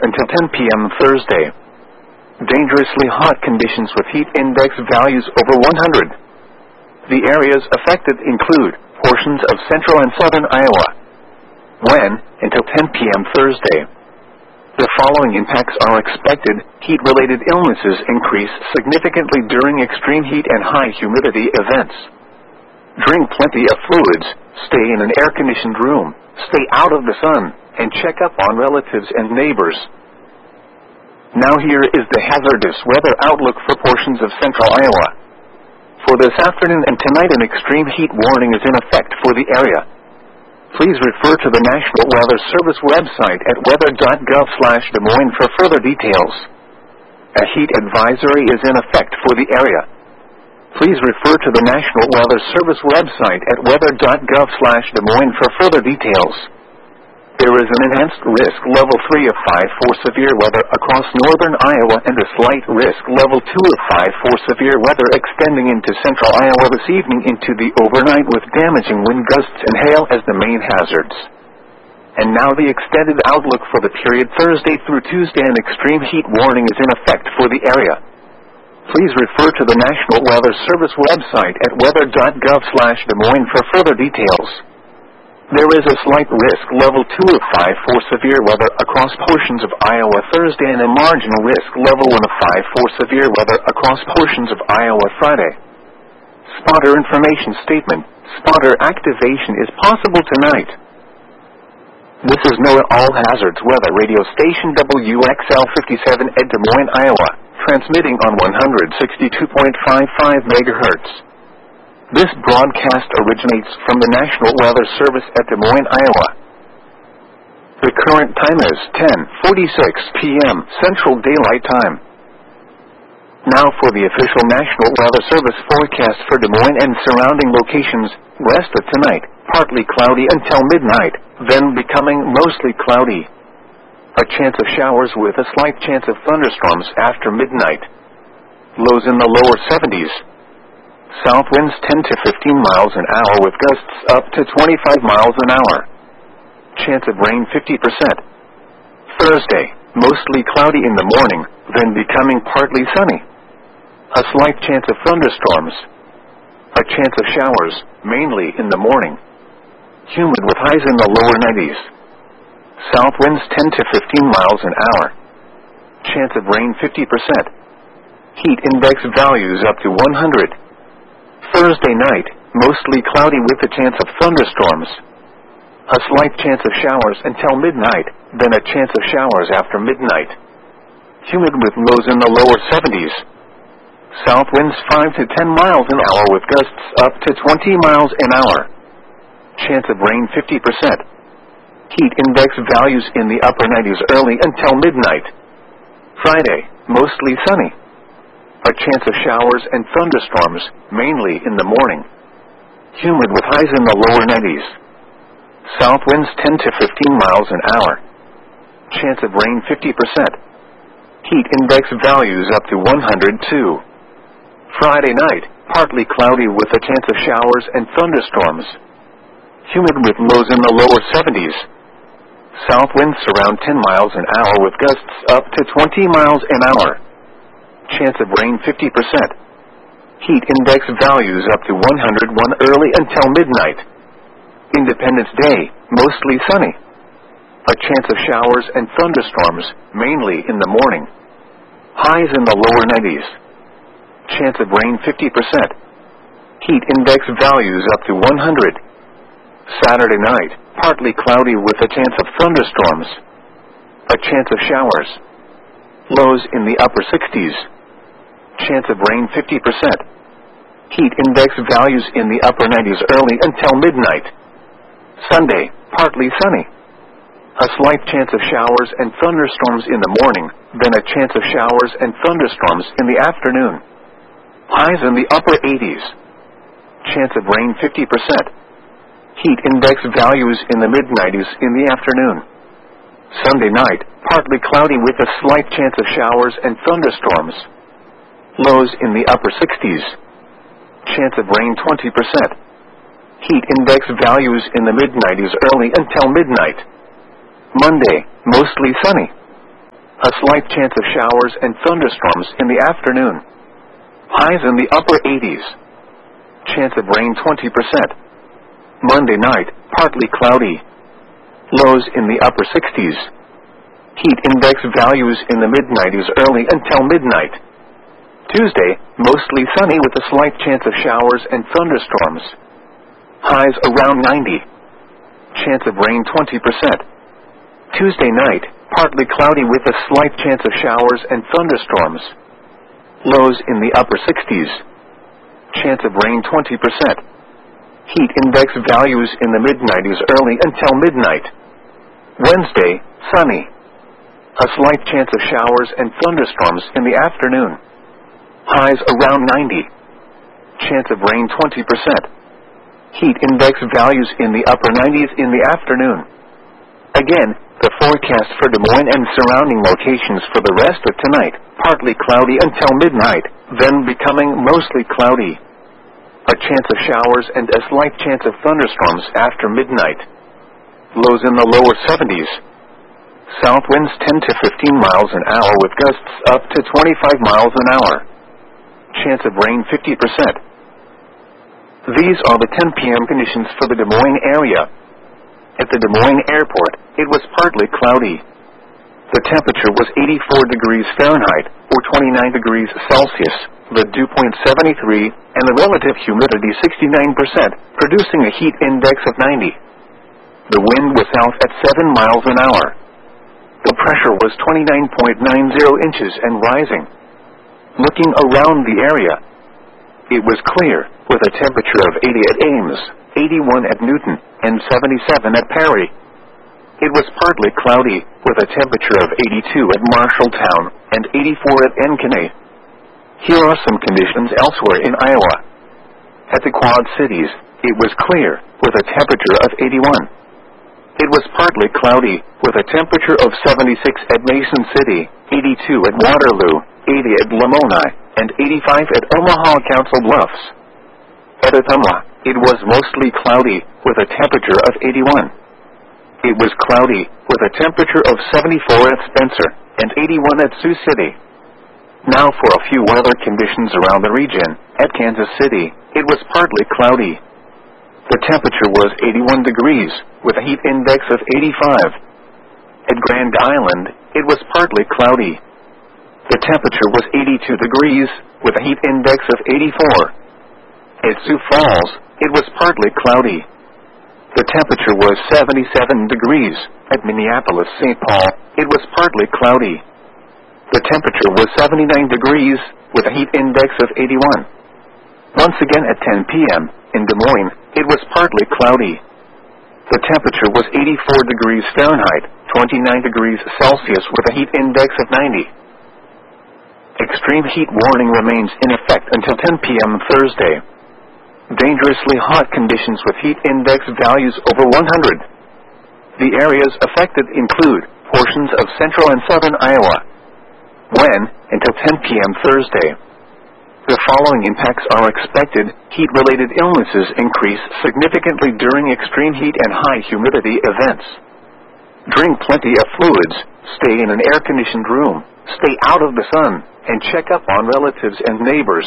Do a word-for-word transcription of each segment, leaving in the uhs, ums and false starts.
until ten p m Thursday. Dangerously hot conditions with heat index values over one hundred. The areas affected include portions of central and southern Iowa. When until ten p m Thursday. The following impacts are expected. Heat-related illnesses increase significantly during extreme heat and high humidity events. Drink plenty of fluids, stay in an air-conditioned room, stay out of the sun, and check up on relatives and neighbors. Now here is the hazardous weather outlook for portions of central Iowa. For this afternoon and tonight, an extreme heat warning is in effect for the area. Please refer to the National Weather Service website at weather dot gov slash Des Moines for further details. A heat advisory is in effect for the area. Please refer to the National Weather Service website at weather dot gov slash Des Moines for further details. There is an enhanced risk level three of five for severe weather across northern Iowa and a slight risk level two of five for severe weather extending into central Iowa this evening into the overnight with damaging wind gusts and hail as the main hazards. And now the extended outlook for the period Thursday through Tuesday. An extreme heat warning is in effect for the area. Please refer to the National Weather Service website at weather dot gov slash Des Moines for further details. There is a slight risk level two of five for severe weather across portions of Iowa Thursday and a marginal risk level one of five for severe weather across portions of Iowa Friday. Spotter information statement. Spotter activation is possible tonight. This is NOAA All Hazards Weather Radio Station W X L fifty-seven at Des Moines, Iowa, transmitting on one sixty-two point five five megahertz. This broadcast originates from the National Weather Service at Des Moines, Iowa. The current time is ten forty-six p m Central Daylight Time. Now for the official National Weather Service forecast for Des Moines and surrounding locations. West of tonight, partly cloudy until midnight, then becoming mostly cloudy. A chance of showers with a slight chance of thunderstorms after midnight. Lows in the lower seventies. South winds ten to fifteen miles an hour with gusts up to twenty-five miles an hour. Chance of rain fifty percent. Thursday, mostly cloudy in the morning, then becoming partly sunny. A slight chance of thunderstorms. A chance of showers, mainly in the morning. Humid with highs in the lower nineties. South winds ten to fifteen miles an hour. Chance of rain fifty percent. Heat index values up to one hundred. Thursday night, mostly cloudy with a chance of thunderstorms. A slight chance of showers until midnight, then a chance of showers after midnight. Humid with lows in the lower seventies. South winds five to ten miles an hour with gusts up to twenty miles an hour. Chance of rain fifty percent. Heat index values in the upper nineties early until midnight. Friday, mostly sunny. A chance of showers and thunderstorms, mainly in the morning. Humid with highs in the lower nineties. South winds ten to fifteen miles an hour. Chance of rain fifty percent. Heat index values up to one hundred two. Friday night, partly cloudy with a chance of showers and thunderstorms. Humid with lows in the lower seventies. South winds around ten miles an hour with gusts up to twenty miles an hour. Chance of rain fifty percent. Heat index values up to one hundred one early until midnight. Independence Day, mostly sunny. A chance of showers and thunderstorms, mainly in the morning. Highs in the lower nineties. Chance of rain fifty percent. Heat index values up to one hundred. Saturday night, partly cloudy with a chance of thunderstorms. A chance of showers. Lows in the upper sixties. Chance of rain fifty percent. Heat index values in the upper nineties early until midnight. Sunday, partly sunny. A slight chance of showers and thunderstorms in the morning, then a chance of showers and thunderstorms in the afternoon. Highs in the upper eighties. Chance of rain fifty percent. Heat index values in the mid nineties in the afternoon. Sunday night, partly cloudy with a slight chance of showers and thunderstorms. Lows in the upper sixties. Chance of rain twenty percent. Heat index values in the mid nineties early until midnight. Monday, mostly sunny. A slight chance of showers and thunderstorms in the afternoon. Highs in the upper eighties. Chance of rain twenty percent. Monday night, partly cloudy. Lows in the upper sixties. Heat index values in the mid nineties early until midnight. Tuesday, mostly sunny with a slight chance of showers and thunderstorms. Highs around ninety. Chance of rain twenty percent. Tuesday night, partly cloudy with a slight chance of showers and thunderstorms. Lows in the upper sixties. Chance of rain twenty percent. Heat index values in the mid nineties early until midnight. Wednesday, sunny. A slight chance of showers and thunderstorms in the afternoon. Highs around ninety. Chance of rain twenty percent. Heat index values in the upper nineties in the afternoon. Again, the forecast for Des Moines and surrounding locations for the rest of tonight, partly cloudy until midnight, then becoming mostly cloudy. A chance of showers and a slight chance of thunderstorms after midnight. Lows in the lower seventies. South winds ten to fifteen miles an hour with gusts up to twenty-five miles an hour. Chance of rain fifty percent. These are the ten p m conditions for the Des Moines area. At the Des Moines Airport, it was partly cloudy. The temperature was eighty-four degrees Fahrenheit, or twenty-nine degrees Celsius, the dew point seventy-three, and the relative humidity sixty-nine percent, producing a heat index of ninety. The wind was south at seven miles an hour. The pressure was twenty-nine point nine zero inches and rising. Looking around the area, it was clear, with a temperature of eighty at Ames, eighty-one at Newton, and seventy-seven at Perry. It was partly cloudy, with a temperature of eighty-two at Marshalltown and eighty-four at Ankeny. Here are some conditions elsewhere in Iowa. At the Quad Cities, it was clear, with a temperature of eighty-one. It was partly cloudy, with a temperature of seventy-six at Mason City, eighty-two at Waterloo, eighty at Lamoni, and eighty-five at Omaha Council Bluffs. At Ottumwa, it was mostly cloudy, with a temperature of eighty-one. It was cloudy, with a temperature of seventy-four at Spencer, and eighty-one at Sioux City. Now for a few weather conditions around the region. At Kansas City, it was partly cloudy. The temperature was eighty-one degrees, with a heat index of eighty-five. At Grand Island, it was partly cloudy. The temperature was eighty-two degrees, with a heat index of eighty-four. At Sioux Falls, it was partly cloudy. The temperature was seventy-seven degrees. At Minneapolis, Saint Paul, it was partly cloudy. The temperature was seventy-nine degrees, with a heat index of eighty-one. Once again at ten p m in Des Moines, it was partly cloudy. The temperature was eighty-four degrees Fahrenheit, twenty-nine degrees Celsius with a heat index of ninety. Extreme heat warning remains in effect until ten p m Thursday. Dangerously hot conditions with heat index values over one hundred. The areas affected include portions of central and southern Iowa. When, until ten p m Thursday. The following impacts are expected. Heat-related illnesses increase significantly during extreme heat and high humidity events. Drink plenty of fluids, stay in an air-conditioned room, stay out of the sun, and check up on relatives and neighbors.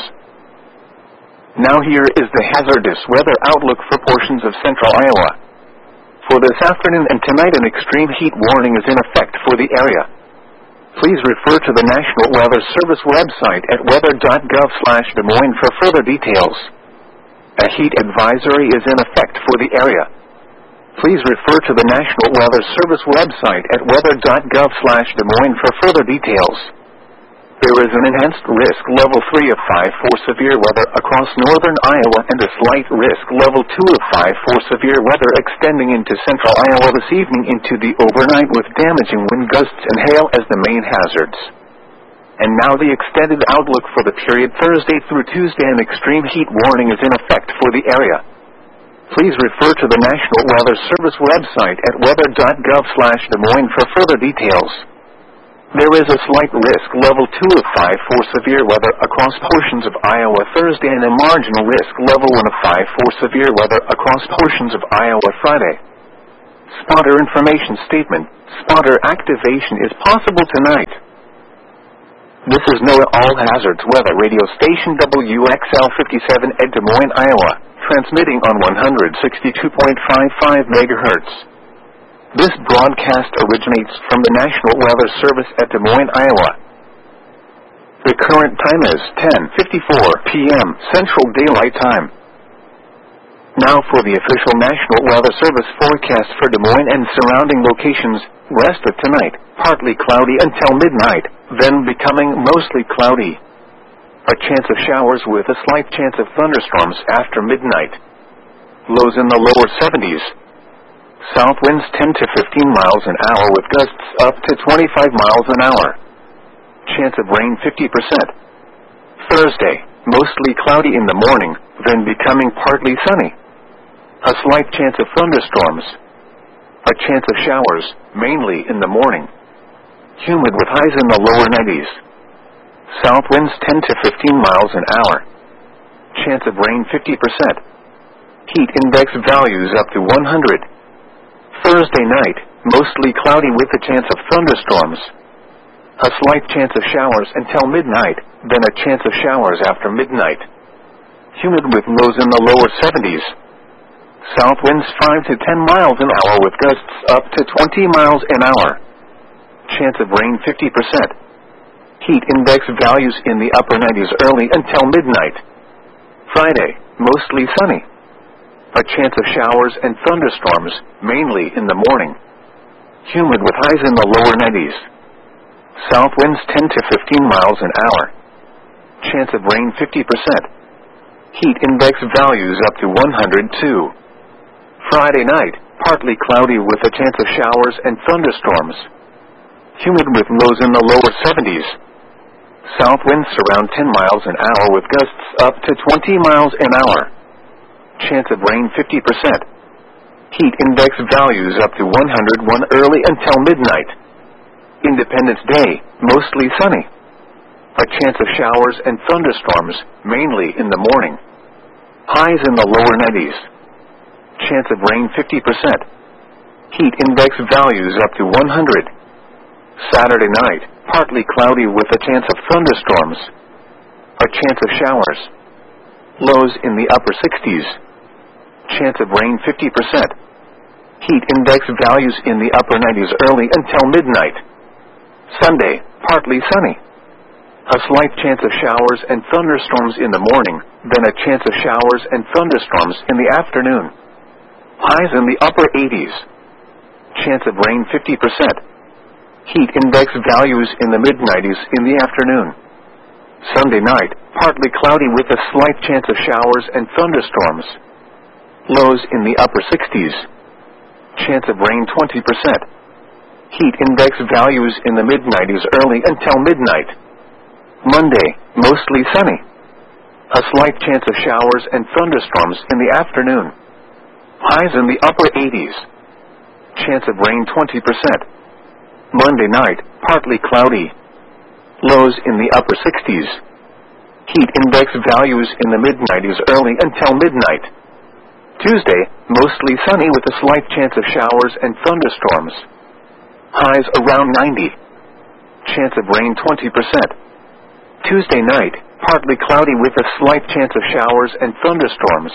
Now here is the hazardous weather outlook for portions of central Iowa. For this afternoon and tonight, an extreme heat warning is in effect for the area. Please refer to the National Weather Service website at weather dot gov slash Des Moines for further details. A heat advisory is in effect for the area. Please refer to the National Weather Service website at weather dot gov slash Des Moines for further details. There is an enhanced risk level three of five for severe weather across northern Iowa and a slight risk level two of five for severe weather extending into central Iowa this evening into the overnight with damaging wind gusts and hail as the main hazards. And now the extended outlook for the period Thursday through Tuesday. An extreme heat warning is in effect for the area. Please refer to the National Weather Service website at weather dot gov slash Des Moines for further details. There is a slight risk level two of five for severe weather across portions of Iowa Thursday and a marginal risk level one of five for severe weather across portions of Iowa Friday. Spotter information statement. Spotter activation is possible tonight. This is NOAA All Hazards Weather Radio Station W X L fifty-seven at Des Moines, Iowa, transmitting on one sixty-two point five five megahertz. This broadcast originates from the National Weather Service at Des Moines, Iowa. The current time is ten fifty-four p m Central Daylight Time. Now for the official National Weather Service forecast for Des Moines and surrounding locations. Rest of tonight, partly cloudy until midnight, then becoming mostly cloudy. A chance of showers with a slight chance of thunderstorms after midnight. Lows in the lower seventies. South winds ten to fifteen miles an hour with gusts up to twenty-five miles an hour. Chance of rain fifty percent. Thursday, mostly cloudy in the morning, then becoming partly sunny. A slight chance of thunderstorms. A chance of showers, mainly in the morning. Humid with highs in the lower nineties. South winds ten to fifteen miles an hour. Chance of rain fifty percent. Heat index values up to one hundred. Thursday night, mostly cloudy with a chance of thunderstorms. A slight chance of showers until midnight, then a chance of showers after midnight. Humid with lows in the lower seventies. South winds five to ten miles an hour with gusts up to twenty miles an hour. Chance of rain fifty percent. Heat index values in the upper nineties early until midnight. Friday, mostly sunny. A chance of showers and thunderstorms, mainly in the morning. Humid with highs in the lower nineties. South winds ten to fifteen miles an hour. Chance of rain fifty percent. Heat index values up to one hundred two. Friday night, partly cloudy with a chance of showers and thunderstorms. Humid with lows in the lower seventies. South winds around ten miles an hour with gusts up to twenty miles an hour. Chance of rain fifty percent. Heat index values up to one hundred one early until midnight. Independence Day, mostly sunny. A chance of showers and thunderstorms, mainly in the morning. Highs in the lower nineties. Chance of rain fifty percent. Heat index values up to one hundred. Saturday night, partly cloudy with a chance of thunderstorms. A chance of showers. Lows in the upper sixties. Chance of rain fifty percent. Heat index values in the upper nineties early until midnight. Sunday, partly sunny. A slight chance of showers and thunderstorms in the morning, then a chance of showers and thunderstorms in the afternoon. Highs in the upper eighties. Chance of rain fifty percent. Heat index values in the mid nineties in the afternoon. Sunday night, partly cloudy with a slight chance of showers and thunderstorms. Lows in the upper sixties. Chance of rain twenty percent. Heat index values in the mid nineties early until midnight. Monday, mostly sunny. A slight chance of showers and thunderstorms in the afternoon. Highs in the upper eighties. Chance of rain twenty percent. Monday night, partly cloudy. Lows in the upper sixties. Heat index values in the mid nineties early until midnight. Tuesday, mostly sunny with a slight chance of showers and thunderstorms. Highs around ninety. Chance of rain twenty percent. Tuesday night, partly cloudy with a slight chance of showers and thunderstorms.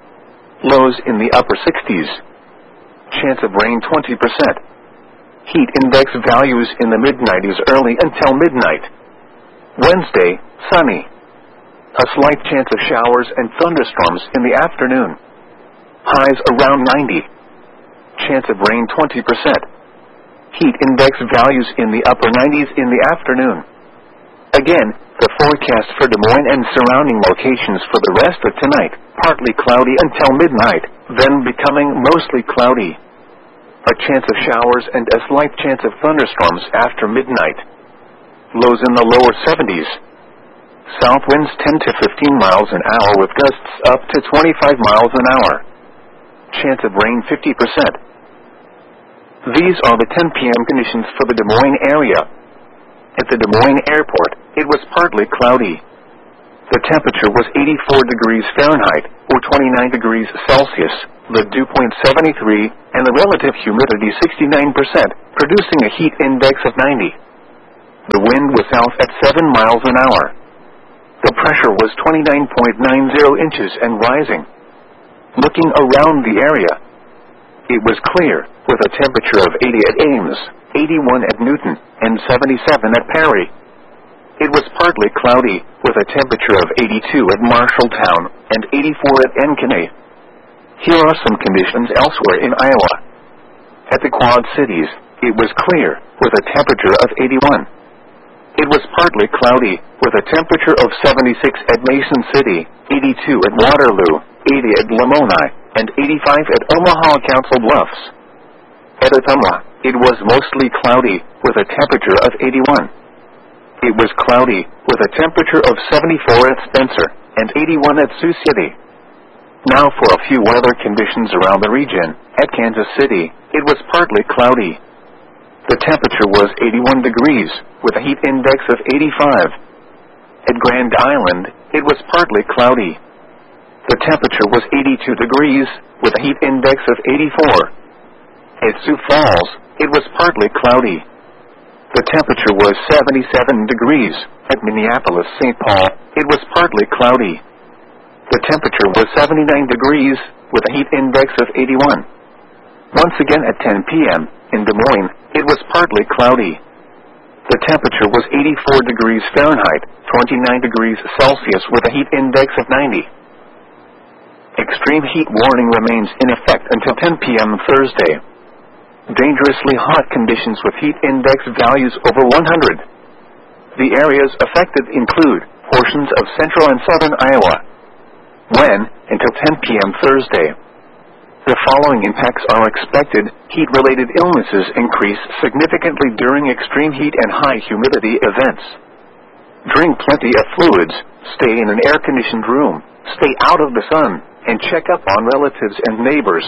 Lows in the upper sixties. Chance of rain twenty percent. Heat index values in the mid nineties early until midnight. Wednesday, sunny. A slight chance of showers and thunderstorms in the afternoon. Highs around ninety. Chance of rain twenty percent. Heat index values in the upper nineties in the afternoon. Again, the forecast for Des Moines and surrounding locations for the rest of tonight, partly cloudy until midnight, then becoming mostly cloudy. A chance of showers and a slight chance of thunderstorms after midnight. Lows in the lower seventies. South winds ten to fifteen miles an hour with gusts up to twenty-five miles an hour. Chance of rain fifty percent. These are the ten p m conditions for the Des Moines area. At the Des Moines Airport, it was partly cloudy. The temperature was eighty-four degrees Fahrenheit, or twenty-nine degrees Celsius, the dew point seventy-three, and the relative humidity sixty-nine percent, producing a heat index of ninety. The wind was south at seven miles an hour. The pressure was twenty-nine point nine zero inches and rising. Looking around the area, it was clear, with a temperature of eighty at Ames, eighty-one at Newton, and seventy-seven at Perry. It was partly cloudy, with a temperature of eighty-two at Marshalltown and eighty-four at Ankeny. Here are some conditions elsewhere in Iowa. At the Quad Cities, it was clear, with a temperature of eighty-one. It was partly cloudy, with a temperature of seventy-six at Mason City, eighty-two at Waterloo, eighty at Lamoni, and eighty-five at Omaha Council Bluffs. At Ottumwa, it was mostly cloudy, with a temperature of eighty-one. It was cloudy, with a temperature of seventy-four at Spencer, and eighty-one at Sioux City. Now for a few weather conditions around the region. At Kansas City, it was partly cloudy. The temperature was eighty-one degrees, with a heat index of eighty-five. At Grand Island, it was partly cloudy. The temperature was eighty-two degrees, with a heat index of eighty-four. At Sioux Falls, it was partly cloudy. The temperature was seventy-seven degrees. At Minneapolis, Saint Paul, it was partly cloudy. The temperature was seventy-nine degrees, with a heat index of eighty-one. Once again at ten p m in Des Moines, it was partly cloudy. The temperature was eighty-four degrees Fahrenheit, twenty-nine degrees Celsius, with a heat index of ninety. Extreme heat warning remains in effect until ten p m Thursday. Dangerously hot conditions with heat index values over one hundred. The areas affected include portions of central and southern Iowa. When, until ten p m Thursday. The following impacts are expected. Heat-related illnesses increase significantly during extreme heat and high humidity events. Drink plenty of fluids, stay in an air-conditioned room, stay out of the sun, and check up on relatives and neighbors.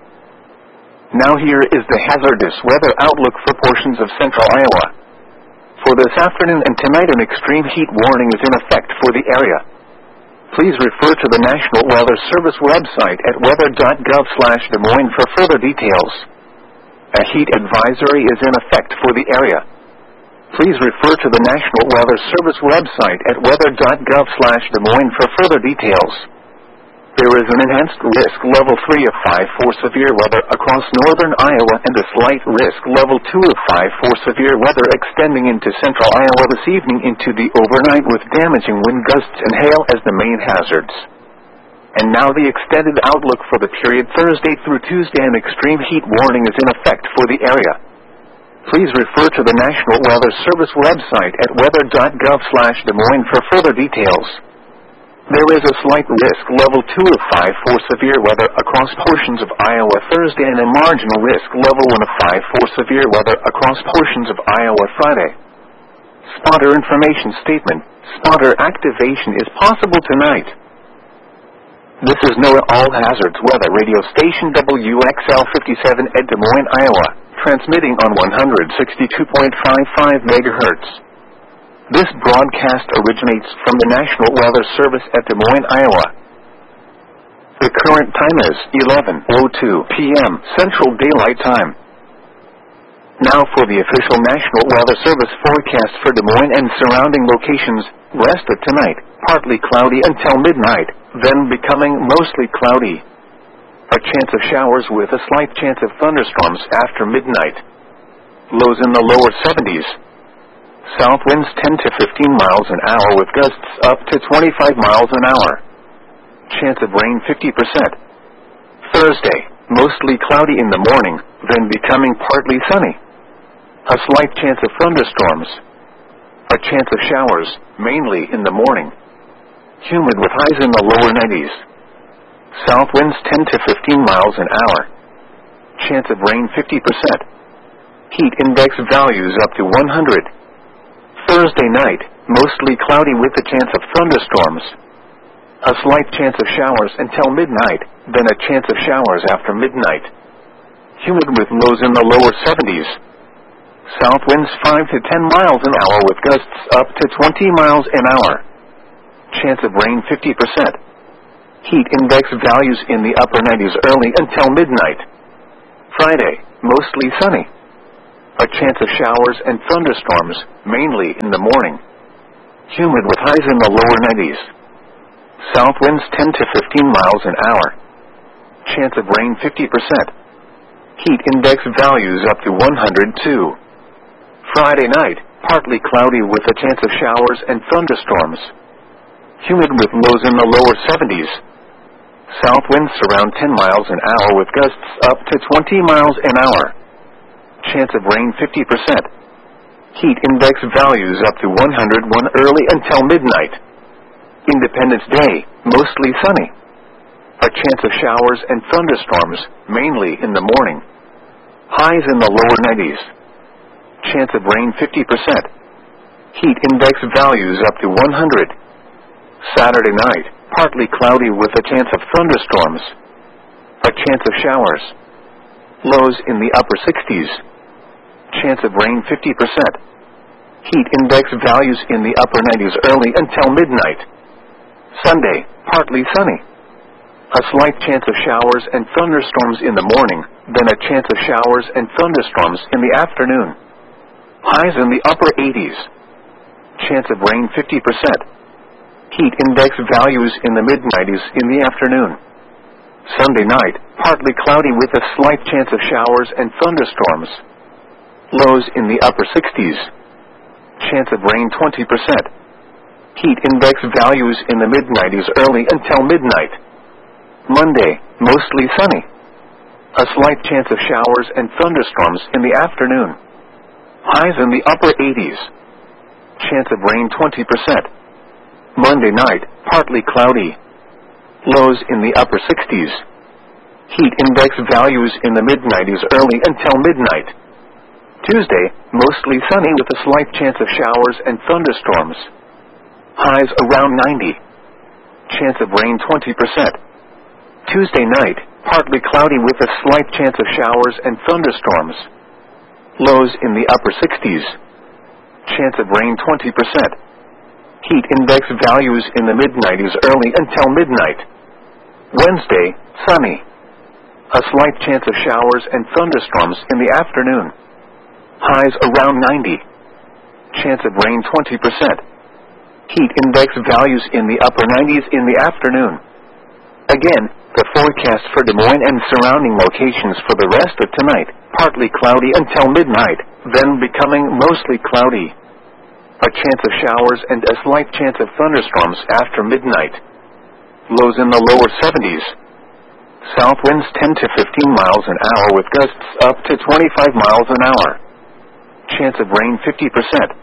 Now here is the hazardous weather outlook for portions of central Iowa. For this afternoon and tonight, an extreme heat warning is in effect for the area. Please refer to the National Weather Service website at weather dot gov slash Des Moines for further details. A heat advisory is in effect for the area. Please refer to the National Weather Service website at weather dot gov slash Des Moines for further details. There is an enhanced risk level three of five for severe weather across northern Iowa and a slight risk level two of five for severe weather extending into central Iowa this evening into the overnight with damaging wind gusts and hail as the main hazards. And now the extended outlook for the period Thursday through Tuesday. An extreme heat warning is in effect for the area. Please refer to the National Weather Service website at weather dot gov slash Des Moines for further details. There is a slight risk level two of five for severe weather across portions of Iowa Thursday and a marginal risk level one of five for severe weather across portions of Iowa Friday. Spotter information statement. Spotter activation is possible tonight. This is NOAA All Hazards Weather Radio Station W X L fifty-seven at Des Moines, Iowa, transmitting on one sixty-two point five five megahertz. This broadcast originates from the National Weather Service at Des Moines, Iowa. The current time is eleven oh two p m Central Daylight Time. Now for the official National Weather Service forecast for Des Moines and surrounding locations. Rest of tonight, partly cloudy until midnight, then becoming mostly cloudy. A chance of showers with a slight chance of thunderstorms after midnight. Lows in the lower seventies. South winds ten to fifteen miles an hour with gusts up to twenty-five miles an hour. Chance of rain fifty percent. Thursday, mostly cloudy in the morning, then becoming partly sunny. A slight chance of thunderstorms. A chance of showers, mainly in the morning. Humid with highs in the lower nineties. South winds ten to fifteen miles an hour. Chance of rain fifty percent. Heat index values up to one hundred. Thursday night, mostly cloudy with a chance of thunderstorms. A slight chance of showers until midnight, then a chance of showers after midnight. Humid with lows in the lower seventies. South winds five to ten miles an hour with gusts up to twenty miles an hour. Chance of rain fifty percent. Heat index values in the upper nineties early until midnight. Friday, mostly sunny. A chance of showers and thunderstorms, mainly in the morning. Humid with highs in the lower nineties. South winds ten to fifteen miles an hour. Chance of rain fifty percent. Heat index values up to one hundred two. Friday night, partly cloudy with a chance of showers and thunderstorms. Humid with lows in the lower seventies. South winds around ten miles an hour with gusts up to twenty miles an hour. Chance of rain fifty percent. Heat index values up to one hundred one early until midnight. Independence Day, mostly sunny. A chance of showers and thunderstorms, mainly in the morning. Highs in the lower nineties. Chance of rain fifty percent. Heat index values up to one hundred. Saturday night, partly cloudy with a chance of thunderstorms. A chance of showers. Lows in the upper sixties. Chance of rain fifty percent. Heat index values in the upper nineties early until midnight. Sunday, partly sunny. A slight chance of showers and thunderstorms in the morning, then a chance of showers and thunderstorms in the afternoon. Highs in the upper eighties. Chance of rain fifty percent. Heat index values in the mid nineties in the afternoon. Sunday night, partly cloudy with a slight chance of showers and thunderstorms. Lows in the upper sixties. Chance of rain twenty percent. Heat index values in the mid nineties early until midnight. Monday, mostly sunny. A slight chance of showers and thunderstorms in the afternoon. Highs in the upper eighties. Chance of rain twenty percent. Monday night, partly cloudy. Lows in the upper sixties. Heat index values in the mid nineties early until midnight. Tuesday, mostly sunny with a slight chance of showers and thunderstorms. Highs around ninety. Chance of rain twenty percent. Tuesday night, partly cloudy with a slight chance of showers and thunderstorms. Lows in the upper sixties. Chance of rain twenty percent. Heat index values in the mid nineties early until midnight. Wednesday, sunny. A slight chance of showers and thunderstorms in the afternoon. Highs around ninety. Chance of rain twenty percent. Heat index values in the upper nineties in the afternoon. Again, the forecast for Des Moines and surrounding locations for the rest of tonight, partly cloudy until midnight, then becoming mostly cloudy. A chance of showers and a slight chance of thunderstorms after midnight. Lows in the lower seventies. South winds ten to fifteen miles an hour with gusts up to twenty-five miles an hour. Chance of rain fifty percent.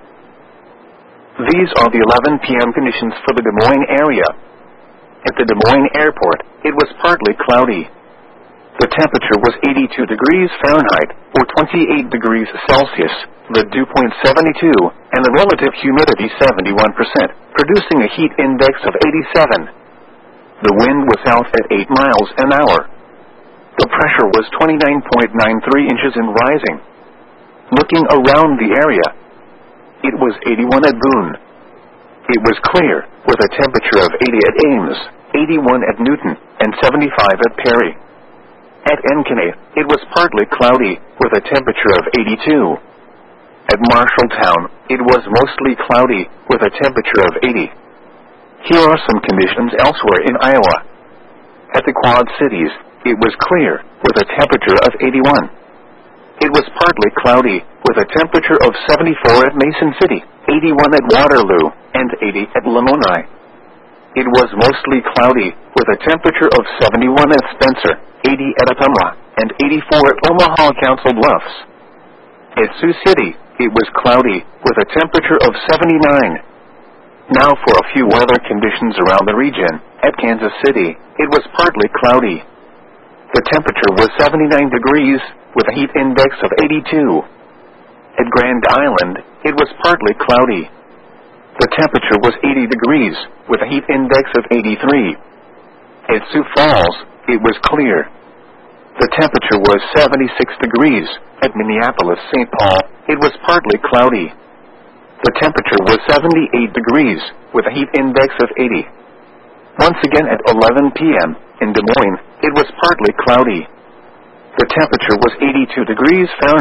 These are the eleven p m conditions for the Des Moines area. At the Des Moines airport, it was partly cloudy. The temperature was eighty-two degrees Fahrenheit, or twenty-eight degrees Celsius, the dew point seventy-two, and the relative humidity seventy-one percent, producing a heat index of eighty-seven. The wind was south at eight miles an hour. The pressure was twenty-nine point nine three inches and rising. Looking around the area, it was eighty-one at Boone. It was clear, with a temperature of eighty at Ames, eighty-one at Newton, and seventy-five at Perry. At Ankeny, it was partly cloudy, with a temperature of eighty-two. At Marshalltown, it was mostly cloudy, with a temperature of eighty. Here are some conditions elsewhere in Iowa. At the Quad Cities, it was clear, with a temperature of eighty-one. It was partly cloudy, with a temperature of seventy-four at Mason City, eighty-one at Waterloo, and eighty at Lamoni. It was mostly cloudy, with a temperature of seventy-one at Spencer, eighty at Ottumwa, and eighty-four at Omaha Council Bluffs. At Sioux City, it was cloudy, with a temperature of seventy-nine. Now for a few weather conditions around the region. At Kansas City, it was partly cloudy. The temperature was seventy-nine degrees, with a heat index of eighty-two. At Grand Island, it was partly cloudy. The temperature was eighty degrees, with a heat index of eighty-three. At Sioux Falls, it was clear. The temperature was seventy-six degrees. At Minneapolis, Saint Paul, it was partly cloudy. The temperature was seventy-eight degrees, with a heat index of eighty. Once again at eleven p m in Des Moines, it was partly cloudy. The temperature was eighty-two degrees Fahrenheit,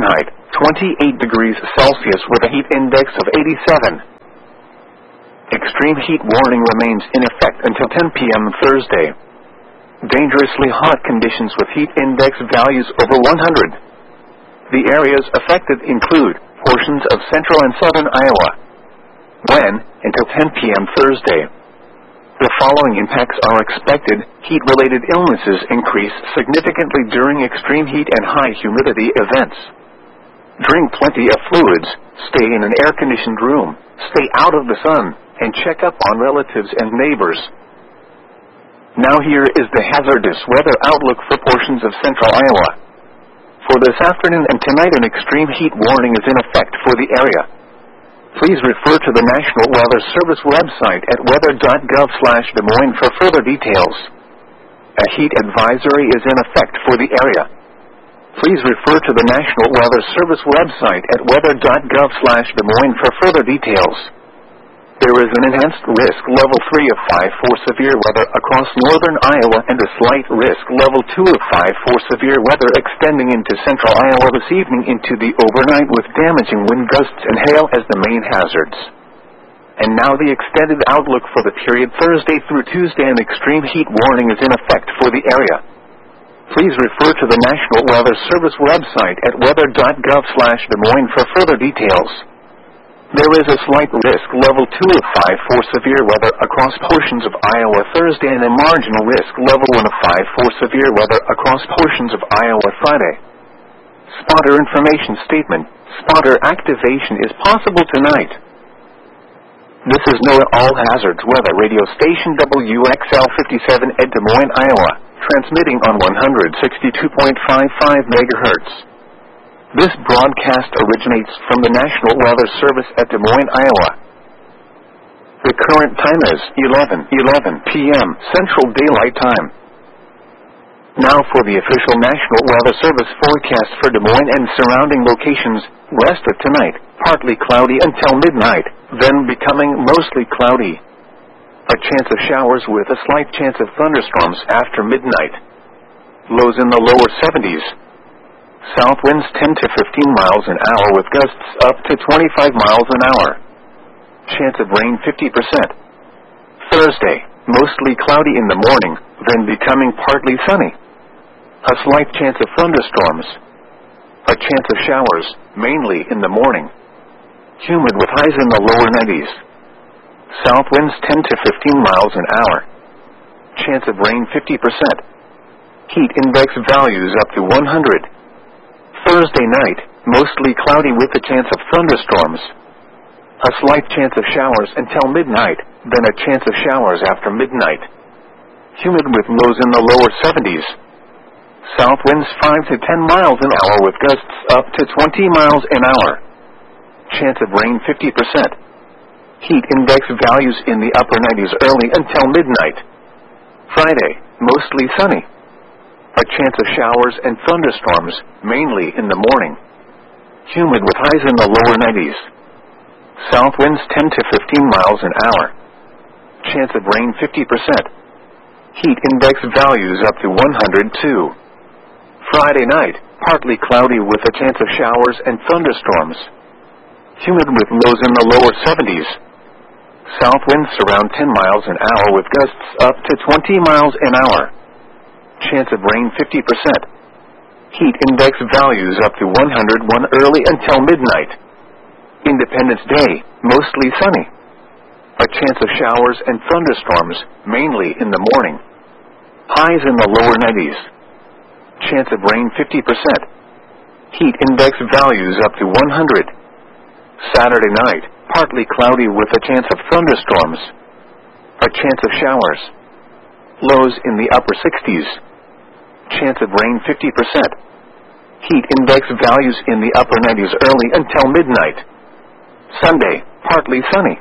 twenty-eight degrees Celsius with a heat index of eighty-seven. Extreme heat warning remains in effect until ten p m Thursday. Dangerously hot conditions with heat index values over one hundred. The areas affected include portions of central and southern Iowa. When, until ten p m Thursday. The following impacts are expected. Heat-related illnesses increase significantly during extreme heat and high humidity events. Drink plenty of fluids, stay in an air-conditioned room, stay out of the sun, and check up on relatives and neighbors. Now here is the hazardous weather outlook for portions of central Iowa. For this afternoon and tonight, an extreme heat warning is in effect for the area. Please refer to the National Weather Service website at weather dot gov slash Des Moines for further details. A heat advisory is in effect for the area. Please refer to the National Weather Service website at weather dot gov slash Des Moines for further details. There is an enhanced risk level three of five for severe weather across northern Iowa and a slight risk level two of five for severe weather extending into central Iowa this evening into the overnight with damaging wind gusts and hail as the main hazards. And now the extended outlook for the period Thursday through Tuesday. An extreme heat warning is in effect for the area. Please refer to the National Weather Service website at weather dot gov slash Des Moines for further details. There is a slight risk level two of five for severe weather across portions of Iowa Thursday and a marginal risk level one of five for severe weather across portions of Iowa Friday. Spotter information statement. Spotter activation is possible tonight. This is NOAA All Hazards Weather Radio Station W X L fifty-seven at Des Moines, Iowa, transmitting on one hundred sixty-two point five five megahertz. This broadcast originates from the National Weather Service at Des Moines, Iowa. The current time is eleven eleven p m Central Daylight Time. Now for the official National Weather Service forecast for Des Moines and surrounding locations. West of tonight, partly cloudy until midnight, then becoming mostly cloudy. A chance of showers with a slight chance of thunderstorms after midnight. Lows in the lower seventies. South winds ten to fifteen miles an hour with gusts up to twenty-five miles an hour. Chance of rain fifty percent. Thursday, mostly cloudy in the morning, then becoming partly sunny. A slight chance of thunderstorms. A chance of showers, mainly in the morning. Humid with highs in the lower nineties. South winds ten to fifteen miles an hour. Chance of rain fifty percent. Heat index values up to one hundred. Thursday night, mostly cloudy with a chance of thunderstorms. A slight chance of showers until midnight, then a chance of showers after midnight. Humid with lows in the lower seventies. South winds five to ten miles an hour with gusts up to twenty miles an hour. Chance of rain fifty percent. Heat index values in the upper nineties early until midnight. Friday, mostly sunny. A chance of showers and thunderstorms, mainly in the morning. Humid with highs in the lower nineties. South winds ten to fifteen miles an hour. Chance of rain fifty percent. Heat index values up to one hundred two. Friday night, partly cloudy with a chance of showers and thunderstorms. Humid with lows in the lower seventies. South winds around ten miles an hour with gusts up to twenty miles an hour. Chance of rain fifty percent. Heat index values up to one hundred one early until midnight. Independence Day, mostly sunny. A chance of showers and thunderstorms, mainly in the morning. Highs in the lower nineties. Chance of rain fifty percent. Heat index values up to one hundred. Saturday night, partly cloudy with a chance of thunderstorms. A chance of showers. Lows in the upper sixties. Chance of rain fifty percent. Heat index values in the upper nineties early until midnight. Sunday, partly sunny.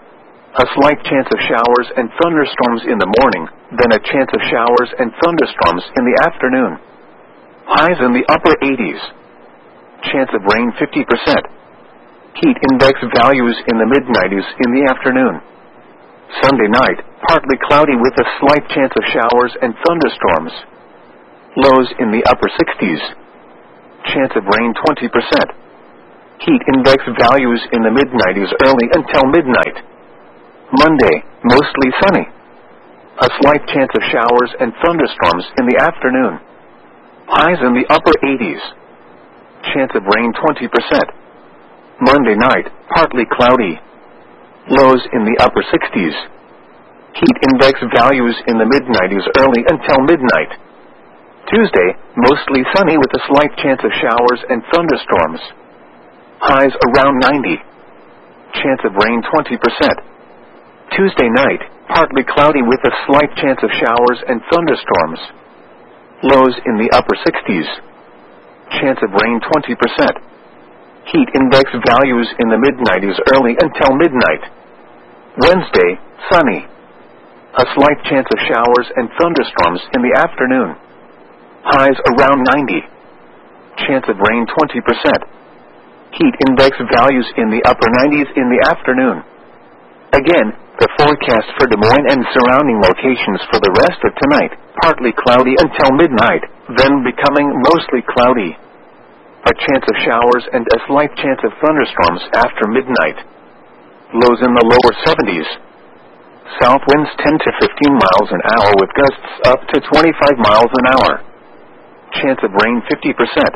A slight chance of showers and thunderstorms in the morning, then a chance of showers and thunderstorms in the afternoon. Highs in the upper eighties. Chance of rain fifty percent. Heat index values in the mid nineties in the afternoon. Sunday night, partly cloudy with a slight chance of showers and thunderstorms. Lows in the upper sixties. Chance of rain twenty percent. Heat index values in the mid nineties early until midnight. Monday, mostly sunny. A slight chance of showers and thunderstorms in the afternoon. Highs in the upper eighties. Chance of rain twenty percent. Monday night, partly cloudy. Lows in the upper sixties. Heat index values in the mid nineties early until midnight. Tuesday, mostly sunny with a slight chance of showers and thunderstorms. Highs around ninety. Chance of rain twenty percent. Tuesday night, partly cloudy with a slight chance of showers and thunderstorms. Lows in the upper sixties. Chance of rain twenty percent. Heat index values in the mid nineties early until midnight. Wednesday, sunny. A slight chance of showers and thunderstorms in the afternoon. Highs around ninety. Chance of rain twenty percent. Heat index values in the upper nineties in the afternoon. Again, the forecast for Des Moines and surrounding locations for the rest of tonight, partly cloudy until midnight, then becoming mostly cloudy. A chance of showers and a slight chance of thunderstorms after midnight. Lows in the lower seventies. South winds ten to fifteen miles an hour with gusts up to twenty-five miles an hour. Chance of rain fifty percent.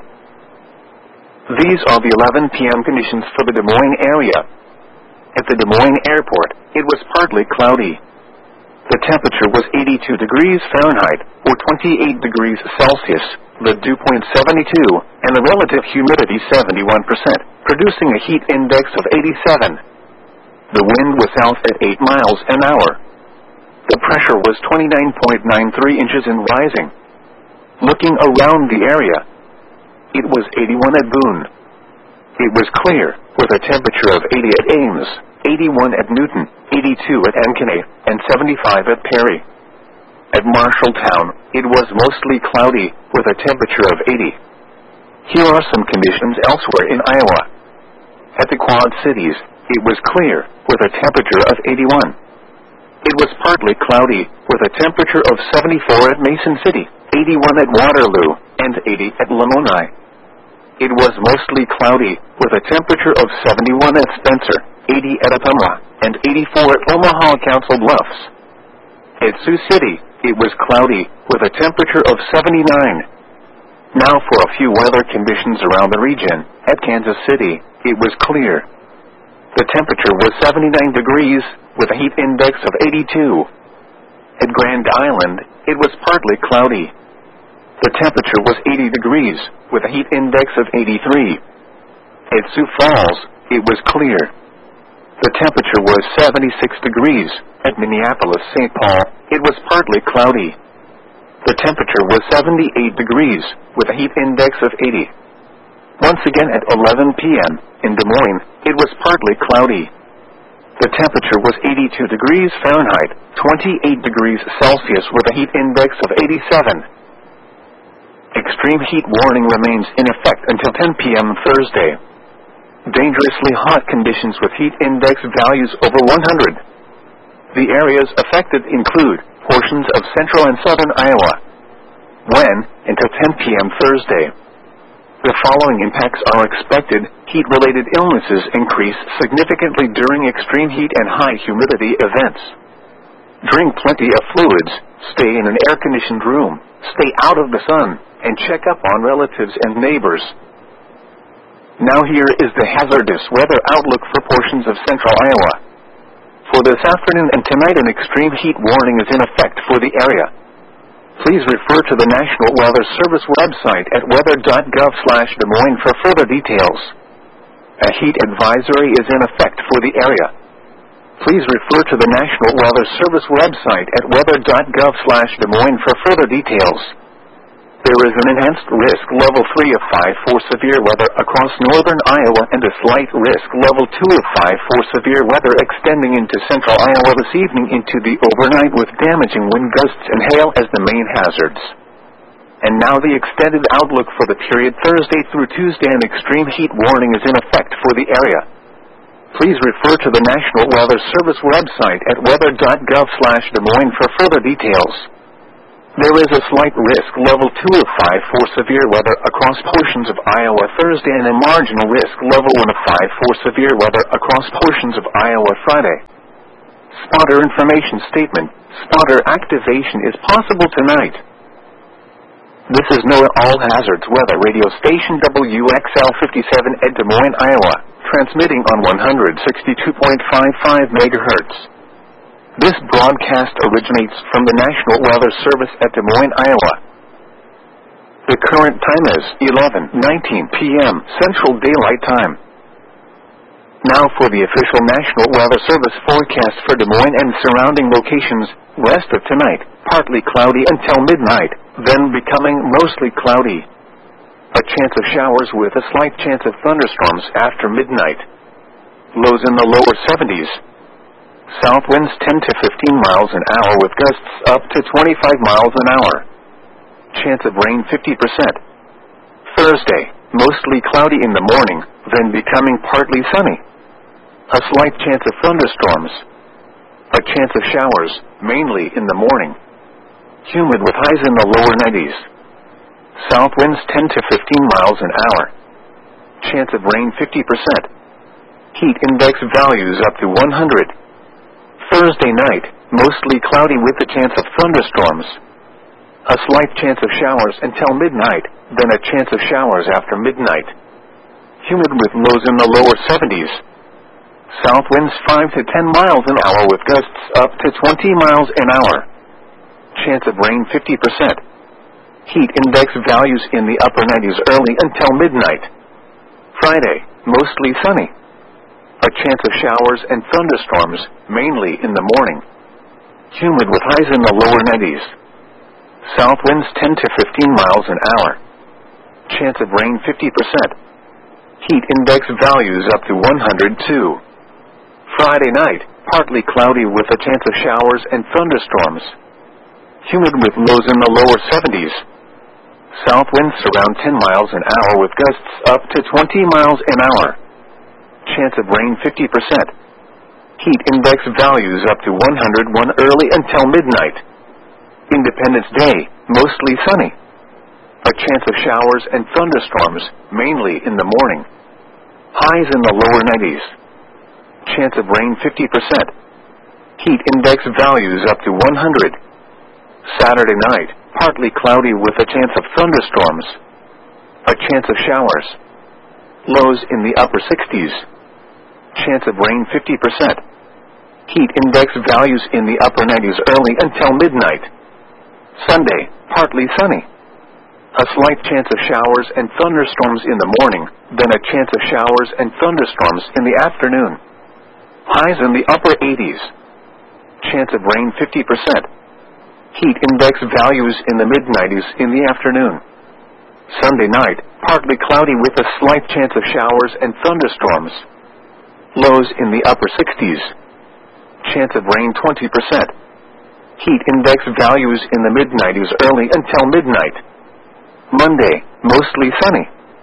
These are the eleven p m conditions for the Des Moines area. At the Des Moines airport, it was partly cloudy. The temperature was eighty-two degrees Fahrenheit, or twenty-eight degrees Celsius, the dew point seventy-two, and the relative humidity seventy-one percent, producing a heat index of eighty-seven. The wind was south at eight miles an hour. The pressure was twenty-nine point nine three inches and rising. Looking around the area, it was eighty-one at Boone. It was clear, with a temperature of eighty at Ames, eighty-one at Newton, eighty-two at Ankeny, and seventy-five at Perry. At Marshalltown, it was mostly cloudy, with a temperature of eighty. Here are some conditions elsewhere in Iowa. At the Quad Cities, it was clear, with a temperature of eighty-one. It was partly cloudy, with a temperature of seventy-four at Mason City, eighty-one at Waterloo, and eighty at Lamoni. It was mostly cloudy, with a temperature of seventy-one at Spencer, eighty at Ottumwa, and eighty-four at Omaha Council Bluffs. At Sioux City, it was cloudy, with a temperature of seventy-nine. Now for a few weather conditions around the region. At Kansas City, it was clear. The temperature was seventy-nine degrees, with a heat index of eighty-two. At Grand Island, it was partly cloudy. The temperature was eighty degrees, with a heat index of eighty-three. At Sioux Falls, it was clear. The temperature was seventy-six degrees. At Minneapolis, Saint Paul, it was partly cloudy. The temperature was seventy-eight degrees, with a heat index of eighty. Once again at eleven p m in Des Moines, it was partly cloudy. The temperature was eighty-two degrees Fahrenheit, twenty-eight degrees Celsius, with a heat index of eighty-seven. Extreme heat warning remains in effect until ten p m Thursday. Dangerously hot conditions with heat index values over one hundred. The areas affected include portions of central and southern Iowa. When, until ten p m Thursday. The following impacts are expected. Heat-related illnesses increase significantly during extreme heat and high humidity events. Drink plenty of fluids, stay in an air-conditioned room, stay out of the sun, and check up on relatives and neighbors. Now here is the hazardous weather outlook for portions of central Iowa. For this afternoon and tonight, an extreme heat warning is in effect for the area. Please refer to the National Weather Service website at weather dot gov slash Des Moines for further details. A heat advisory is in effect for the area. Please refer to the National Weather Service website at weather dot gov slash Des Moines for further details. There is an enhanced risk level three of five for severe weather across northern Iowa and a slight risk level two of five for severe weather extending into central Iowa this evening into the overnight with damaging wind gusts and hail as the main hazards. And now the extended outlook for the period Thursday through Tuesday. An extreme heat warning is in effect for the area. Please refer to the National Weather Service website at weather dot gov slash Des Moines for further details. There is a slight risk level two of five for severe weather across portions of Iowa Thursday and a marginal risk level one of five for severe weather across portions of Iowa Friday. Spotter information statement. Spotter activation is possible tonight. This is NOAA All Hazards Weather Radio Station W X L fifty-seven at Des Moines, Iowa, transmitting on one sixty-two point five five megahertz. This broadcast originates from the National Weather Service at Des Moines, Iowa. The current time is eleven nineteen p m Central Daylight Time. Now for the official National Weather Service forecast for Des Moines and surrounding locations. Rest of tonight, partly cloudy until midnight, then becoming mostly cloudy. A chance of showers with a slight chance of thunderstorms after midnight. Lows in the lower seventies. South winds ten to fifteen miles an hour with gusts up to twenty-five miles an hour. Chance of rain fifty percent. Thursday, mostly cloudy in the morning, then becoming partly sunny. A slight chance of thunderstorms. A chance of showers, mainly in the morning. Humid with highs in the lower nineties. South winds ten to fifteen miles an hour. Chance of rain fifty percent. Heat index values up to one hundred. Thursday night, mostly cloudy with a chance of thunderstorms. A slight chance of showers until midnight, then a chance of showers after midnight. Humid with lows in the lower seventies. South winds five to ten miles an hour with gusts up to twenty miles an hour. Chance of rain fifty percent. Heat index values in the upper nineties early until midnight. Friday, mostly sunny. A chance of showers and thunderstorms, mainly in the morning. Humid with highs in the lower nineties. South winds ten to fifteen miles an hour. Chance of rain fifty percent. Heat index values up to one hundred two. Friday night, partly cloudy with a chance of showers and thunderstorms. Humid with lows in the lower seventies. South winds around ten miles an hour with gusts up to twenty miles an hour. Chance of rain fifty percent. Heat index values up to one hundred one early until midnight. Independence Day, mostly sunny. A chance of showers and thunderstorms, mainly in the morning. Highs in the lower nineties. Chance of rain fifty percent. Heat index values up to one hundred. Saturday night, partly cloudy with a chance of thunderstorms. A chance of showers. Lows in the upper sixties. Chance of rain fifty percent. Heat index values in the upper nineties early until midnight. Sunday, partly sunny. A slight chance of showers and thunderstorms in the morning, then a chance of showers and thunderstorms in the afternoon. Highs in the upper eighties. Chance of rain fifty percent. Heat index values in the mid nineties in the afternoon. Sunday night, partly cloudy with a slight chance of showers and thunderstorms. Lows in the upper sixties. Chance of rain twenty percent. Heat index values in the mid nineties early until midnight. Monday, mostly sunny.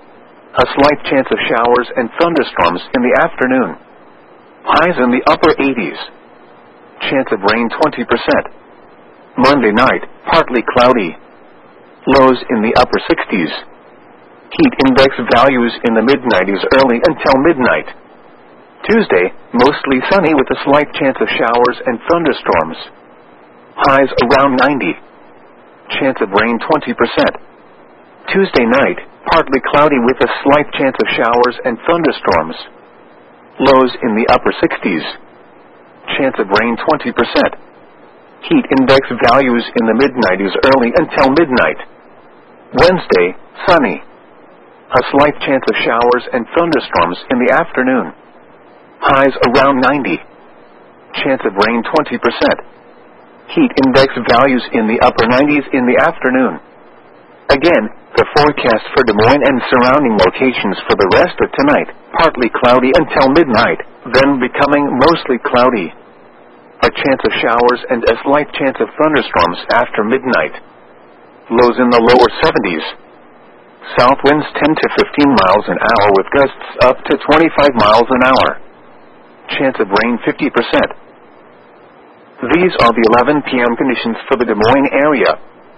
A slight chance of showers and thunderstorms in the afternoon. Highs in the upper eighties. Chance of rain twenty percent. Monday night, partly cloudy. Lows in the upper sixties. Heat index values in the mid nineties early until midnight. Tuesday, mostly sunny with a slight chance of showers and thunderstorms. Highs around ninety. Chance of rain twenty percent. Tuesday night, partly cloudy with a slight chance of showers and thunderstorms. Lows in the upper sixties. Chance of rain twenty percent. Heat index values in the mid nineties early until midnight. Wednesday, sunny. A slight chance of showers and thunderstorms in the afternoon. Highs around ninety. Chance of rain twenty percent. Heat index values in the upper nineties in the afternoon. Again, the forecast for Des Moines and surrounding locations for the rest of tonight, partly cloudy until midnight, then becoming mostly cloudy. A chance of showers and a slight chance of thunderstorms after midnight. Lows in the lower seventies. South winds ten to fifteen miles an hour with gusts up to twenty-five miles an hour. Chance of rain fifty percent. These are the eleven p m conditions for the Des Moines area.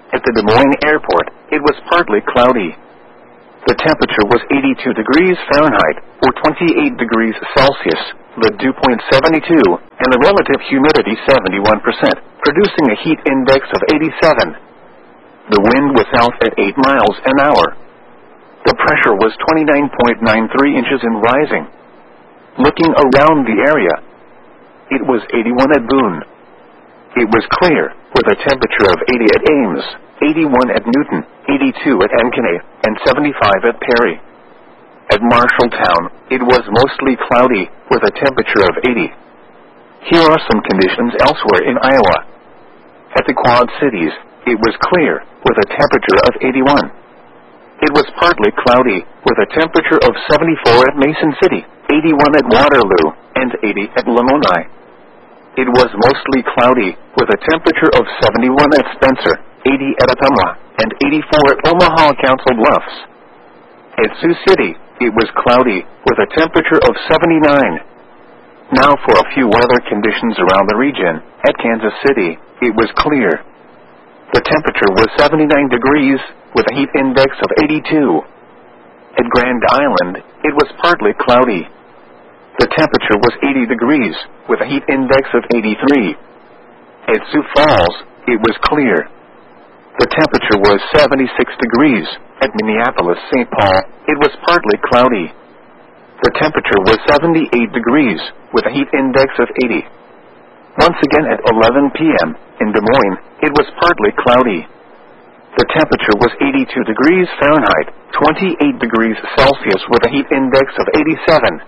At the Des Moines Airport, it was partly cloudy. The temperature was eighty-two degrees Fahrenheit, or twenty-eight degrees Celsius, the dew point seventy-two, and the relative humidity seventy-one percent, producing a heat index of eighty-seven. The wind was south at eight miles an hour. The pressure was twenty-nine point nine three inches and rising. Looking around the area, it was eighty-one at Boone. It was clear, with a temperature of eighty at Ames, eighty-one at Newton, eighty-two at Ankeny, and seventy-five at Perry. At Marshalltown, it was mostly cloudy, with a temperature of eighty. Here are some conditions elsewhere in Iowa. At the Quad Cities, it was clear, with a temperature of eighty-one. It was partly cloudy, with a temperature of seventy-four at Mason City, eighty-one at Waterloo, and eighty at Lamoni. It was mostly cloudy, with a temperature of seventy-one at Spencer, eighty at Ottumwa, and eighty-four at Omaha Council Bluffs. At Sioux City, it was cloudy, with a temperature of seventy-nine. Now for a few weather conditions around the region. At Kansas City, it was clear. The temperature was seventy-nine degrees, with a heat index of eighty-two. At Grand Island, it was partly cloudy. The temperature was eighty degrees, with a heat index of eighty-three. At Sioux Falls, it was clear. The temperature was seventy-six degrees. At Minneapolis, Saint Paul, it was partly cloudy. The temperature was seventy-eight degrees, with a heat index of eighty. Once again at eleven p.m., in Des Moines, it was partly cloudy. The temperature was eighty-two degrees Fahrenheit, twenty-eight degrees Celsius, with a heat index of eighty-seven.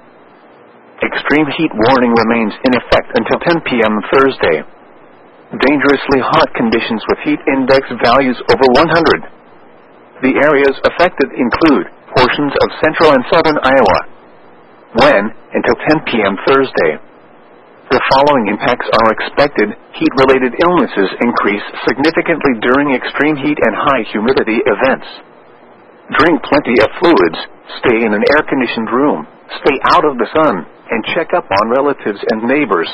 Extreme heat warning remains in effect until ten p.m. Thursday. Dangerously hot conditions with heat index values over one hundred. The areas affected include portions of central and southern Iowa. When, until ten p.m. Thursday. The following impacts are expected. Heat-related illnesses increase significantly during extreme heat and high humidity events. Drink plenty of fluids, stay in an air-conditioned room, stay out of the sun, and check up on relatives and neighbors.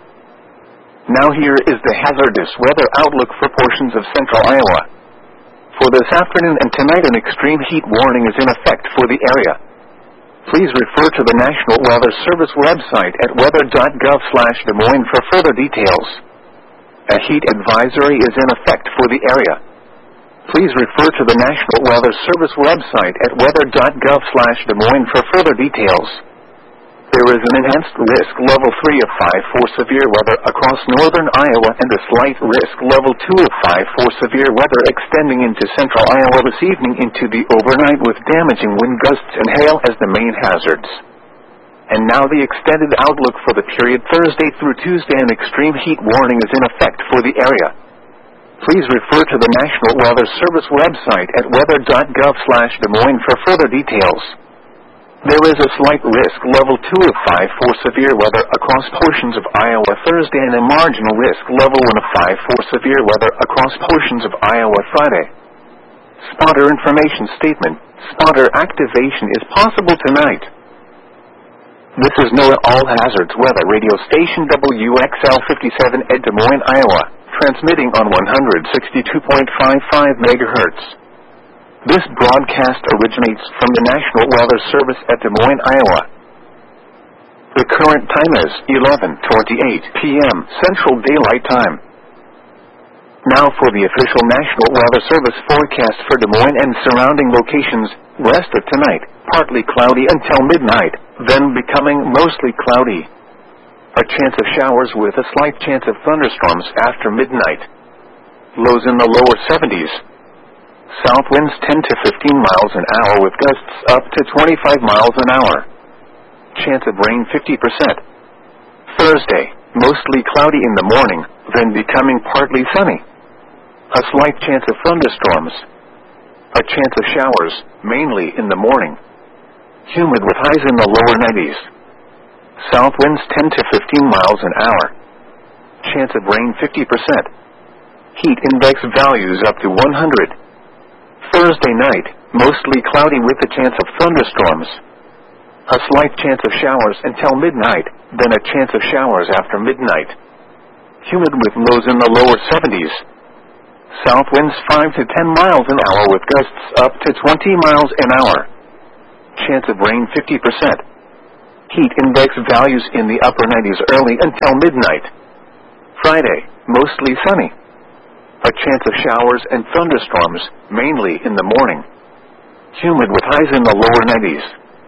Now here is the hazardous weather outlook for portions of central Iowa. For this afternoon and tonight, an extreme heat warning is in effect for the area. Please refer to the National Weather Service website at weather dot gov slash Des Moines for further details. A heat advisory is in effect for the area. Please refer to the National Weather Service website at weather dot gov slash Des Moines for further details. There is an enhanced risk level three of five for severe weather across northern Iowa and a slight risk level two of five for severe weather extending into central Iowa this evening into the overnight with damaging wind gusts and hail as the main hazards. And now the extended outlook for the period Thursday through Tuesday. An extreme heat warning is in effect for the area. Please refer to the National Weather Service website at weather dot gov slash Des Moines for further details. There is a slight risk level two of five for severe weather across portions of Iowa Thursday and a marginal risk level one of five for severe weather across portions of Iowa Friday. Spotter information statement. Spotter activation is possible tonight. This is NOAA All Hazards Weather Radio Station W X L fifty-seven at Des Moines, Iowa, transmitting on one hundred sixty-two point five five megahertz. This broadcast originates from the National Weather Service at Des Moines, Iowa. The current time is eleven twenty-eight p.m. Central Daylight Time. Now for the official National Weather Service forecast for Des Moines and surrounding locations. Rest of tonight, partly cloudy until midnight, then becoming mostly cloudy. A chance of showers with a slight chance of thunderstorms after midnight. Lows in the lower seventies. South winds ten to fifteen miles an hour with gusts up to twenty-five miles an hour. Chance of rain fifty percent. Thursday, mostly cloudy in the morning, then becoming partly sunny. A slight chance of thunderstorms. A chance of showers, mainly in the morning. Humid with highs in the lower nineties. South winds ten to fifteen miles an hour. Chance of rain fifty percent. Heat index values up to one hundred. Thursday night, mostly cloudy with a chance of thunderstorms. A slight chance of showers until midnight, then a chance of showers after midnight. Humid with lows in the lower seventies. South winds five to ten miles an hour with gusts up to twenty miles an hour. Chance of rain fifty percent. Heat index values in the upper nineties early until midnight. Friday, mostly sunny. A chance of showers and thunderstorms, mainly in the morning. Humid with highs in the lower nineties.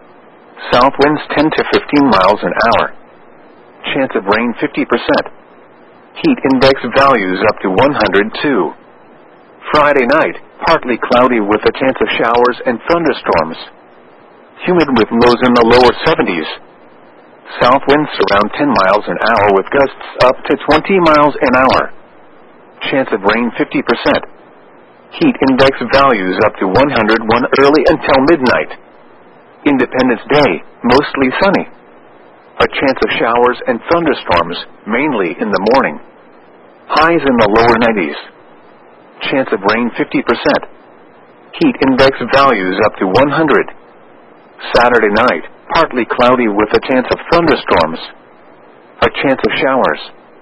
South winds ten to fifteen miles an hour. Chance of rain fifty percent. Heat index values up to one hundred two. Friday night, partly cloudy with a chance of showers and thunderstorms. Humid with lows in the lower seventies. South winds around ten miles an hour with gusts up to twenty miles an hour. Chance of rain fifty percent. Heat index values up to one hundred one early until midnight. Independence Day, mostly sunny. A chance of showers and thunderstorms, mainly in the morning. Highs in the lower nineties. Chance of rain fifty percent. Heat index values up to one hundred. Saturday night, partly cloudy with a chance of thunderstorms. A chance of showers.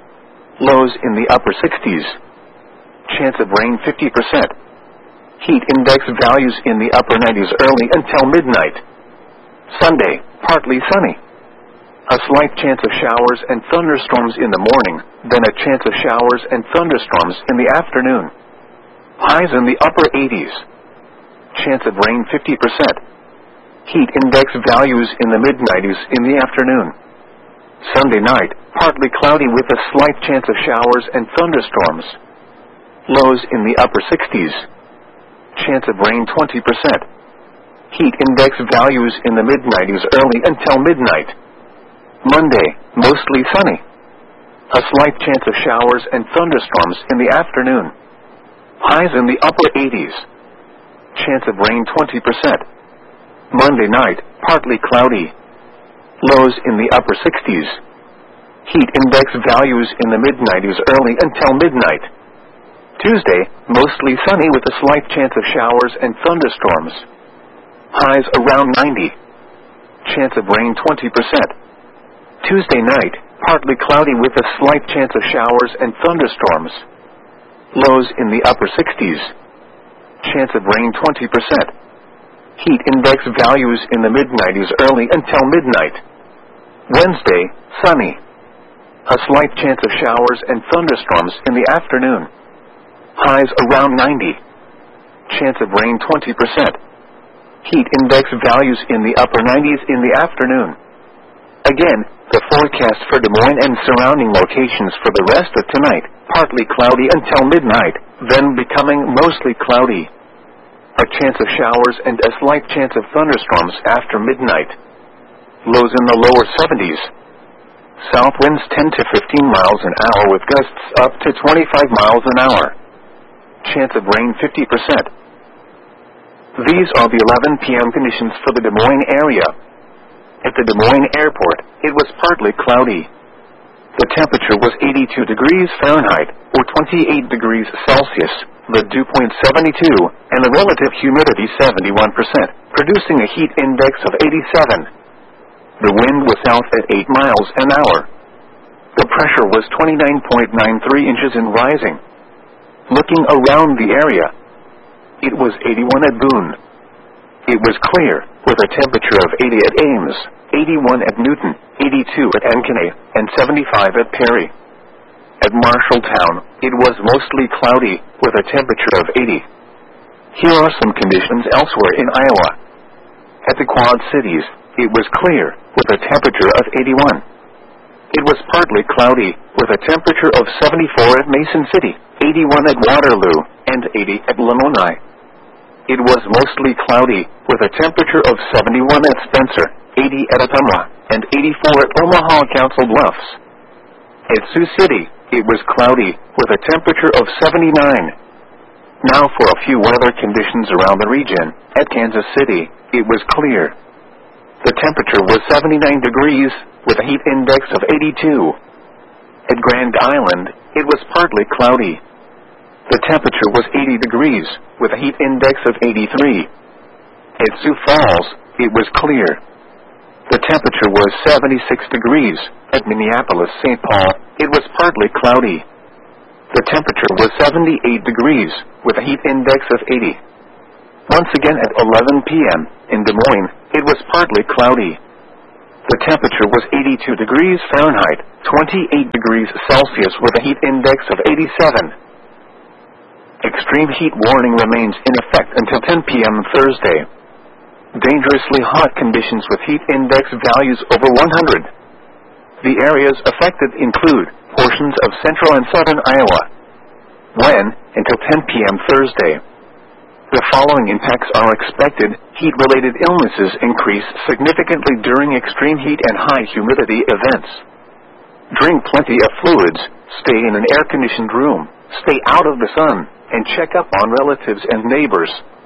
Lows in the upper sixties. Chance of rain fifty percent. Heat index values in the upper nineties early until midnight. Sunday, partly sunny. A slight chance of showers and thunderstorms in the morning, then a chance of showers and thunderstorms in the afternoon. Highs in the upper eighties. Chance of rain fifty percent. Heat index values in the mid nineties in the afternoon. Sunday night, partly cloudy with a slight chance of showers and thunderstorms. Lows in the upper sixties. Chance of rain twenty percent. Heat index values in the mid nineties early until midnight. Monday, mostly sunny. A slight chance of showers and thunderstorms in the afternoon. Highs in the upper eighties. Chance of rain twenty percent. Monday night, partly cloudy. Lows in the upper sixties. Heat index values in the mid nineties early until midnight. Tuesday, mostly sunny with a slight chance of showers and thunderstorms. Highs around ninety. Chance of rain twenty percent. Tuesday night, partly cloudy with a slight chance of showers and thunderstorms. Lows in the upper sixties. Chance of rain twenty percent. Heat index values in the mid nineties early until midnight. Wednesday, sunny. A slight chance of showers and thunderstorms in the afternoon. Highs around ninety. Chance of rain twenty percent. Heat index values in the upper nineties in the afternoon. Again, the forecast for Des Moines and surrounding locations for the rest of tonight, partly cloudy until midnight, then becoming mostly cloudy. A chance of showers and a slight chance of thunderstorms after midnight. Lows in the lower seventies. South winds ten to fifteen miles an hour with gusts up to twenty-five miles an hour. Chance of rain fifty percent. These are the eleven p m conditions for the Des Moines area. At the Des Moines airport, it was partly cloudy. The temperature was eighty-two degrees Fahrenheit, or twenty-eight degrees Celsius, the dew point seventy-two, and the relative humidity seventy-one percent, producing a heat index of eighty-seven. The wind was south at eight miles an hour. The pressure was twenty-nine point nine three inches and rising. Looking around the area, it was eighty-one at Boone. It was clear, with a temperature of eighty at Ames, eighty-one at Newton, eighty-two at Ankeny, and seventy-five at Perry. At Marshalltown, it was mostly cloudy, with a temperature of eighty. Here are some conditions elsewhere in Iowa. At the Quad Cities, it was clear, with a temperature of eighty-one. It was partly cloudy, with a temperature of seventy-four at Mason City, eighty-one at Waterloo, and eighty at Lamoni. It was mostly cloudy, with a temperature of seventy-one at Spencer, eighty at Ottumwa, and eighty-four at Omaha Council Bluffs. At Sioux City, it was cloudy, with a temperature of seventy-nine. Now for a few weather conditions around the region. At Kansas City, it was clear. The temperature was seventy-nine degrees, with a heat index of eighty-two. At Grand Island, it was partly cloudy. The temperature was eighty degrees, with a heat index of eighty-three. At Sioux Falls, it was clear. The temperature was seventy-six degrees. At Minneapolis, Saint Paul, it was partly cloudy. The temperature was seventy-eight degrees, with a heat index of eighty. Once again at eleven p m in Des Moines, it was partly cloudy. The temperature was eighty-two degrees Fahrenheit, twenty-eight degrees Celsius with a heat index of eighty-seven. Extreme heat warning remains in effect until ten p m Thursday. Dangerously hot conditions with heat index values over one hundred. The areas affected include portions of central and southern Iowa. When, until ten p m Thursday. The following impacts are expected. Heat-related illnesses increase significantly during extreme heat and high humidity events. Drink plenty of fluids, stay in an air-conditioned room, stay out of the sun, and check up on relatives and neighbors.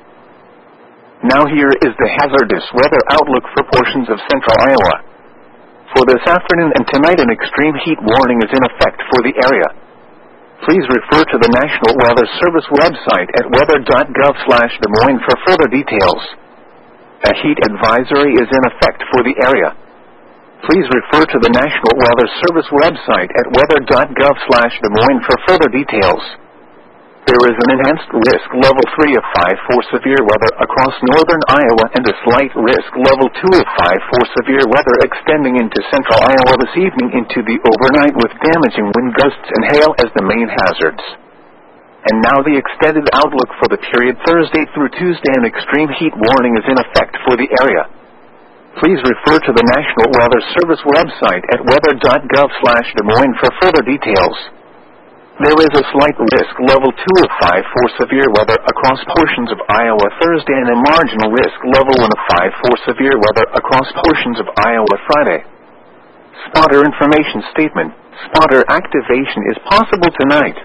Now here is the hazardous weather outlook for portions of central Iowa. For this afternoon and tonight, an extreme heat warning is in effect for the area. Please refer to the National Weather Service website at weather dot gov slash Des Moines for further details. A heat advisory is in effect for the area. Please refer to the National Weather Service website at weather dot gov slash Des Moines for further details. There is an enhanced risk level three of five for severe weather across northern Iowa and a slight risk level two of five for severe weather extending into central Iowa this evening into the overnight with damaging wind gusts and hail as the main hazards. And now the extended outlook for the period Thursday through Tuesday. An extreme heat warning is in effect for the area. Please refer to the National Weather Service website at weather dot gov slash Des Moines for further details. There is a slight risk level two of five for severe weather across portions of Iowa Thursday and a marginal risk level one of five for severe weather across portions of Iowa Friday. Spotter information statement. Spotter activation is possible tonight.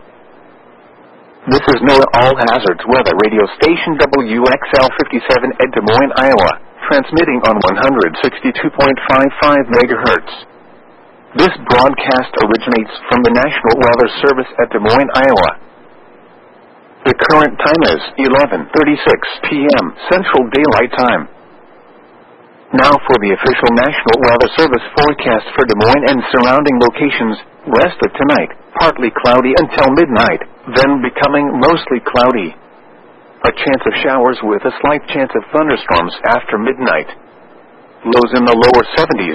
This is NOAA All Hazards Weather Radio Station W X L fifty-seven at Des Moines, Iowa, transmitting on one hundred sixty-two point five five megahertz. This broadcast originates from the National Weather Service at Des Moines, Iowa. The current time is eleven thirty-six p m Central Daylight Time. Now for the official National Weather Service forecast for Des Moines and surrounding locations. Rest of tonight, partly cloudy until midnight, then becoming mostly cloudy. A chance of showers with a slight chance of thunderstorms after midnight. Lows in the lower seventies.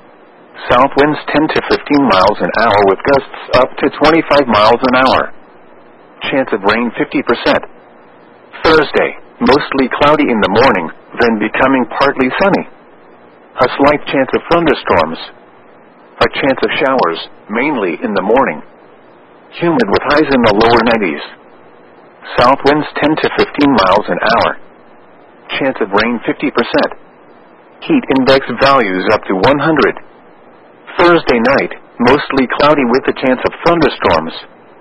South winds ten to fifteen miles an hour with gusts up to twenty-five miles an hour. Chance of rain fifty percent. Thursday, mostly cloudy in the morning, then becoming partly sunny. A slight chance of thunderstorms. A chance of showers, mainly in the morning. Humid with highs in the lower nineties. South winds ten to fifteen miles an hour. Chance of rain fifty percent. Heat index values up to one hundred. Thursday night, mostly cloudy with a chance of thunderstorms.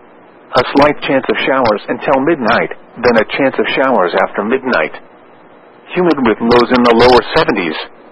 A slight chance of showers until midnight, then a chance of showers after midnight. Humid with lows in the lower seventies.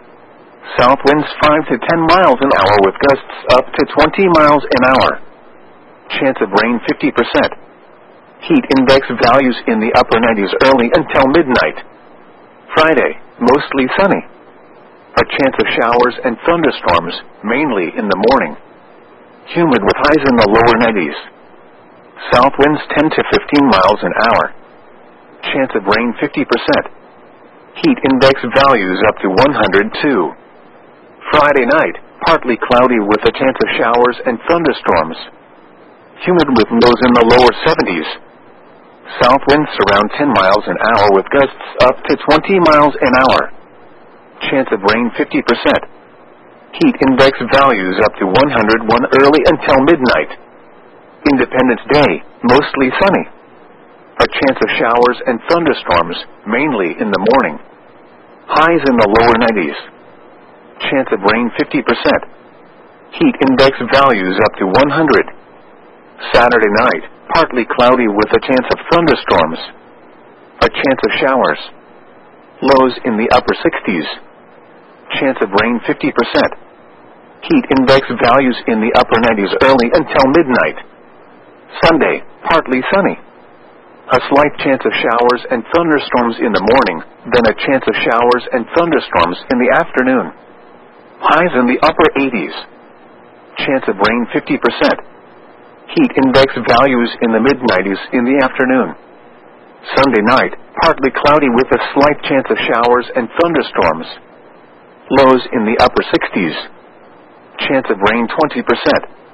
South winds five to ten miles an hour with gusts up to twenty miles an hour. Chance of rain fifty percent. Heat index values in the upper nineties early until midnight. Friday, mostly sunny. A chance of showers and thunderstorms, mainly in the morning. Humid with highs in the lower nineties. South winds ten to fifteen miles an hour. Chance of rain fifty percent. Heat index values up to one hundred two. Friday night, partly cloudy with a chance of showers and thunderstorms. Humid with lows in the lower seventies. South winds around ten miles an hour with gusts up to twenty miles an hour. Chance of rain fifty percent. Heat index values up to one hundred one early until midnight. Independence Day, mostly sunny. A chance of showers and thunderstorms, mainly in the morning. Highs in the lower nineties. Chance of rain fifty percent. Heat index values up to one hundred. Saturday night, partly cloudy with a chance of thunderstorms. A chance of showers. Lows in the upper sixties. Chance of rain fifty percent. Heat index values in the upper nineties early until midnight. Sunday, partly sunny. A slight chance of showers and thunderstorms in the morning, then a chance of showers and thunderstorms in the afternoon. Highs in the upper eighties. Chance of rain fifty percent. Heat index values in the mid nineties in the afternoon. Sunday night, partly cloudy with a slight chance of showers and thunderstorms. Lows in the upper sixties. Chance of rain twenty percent.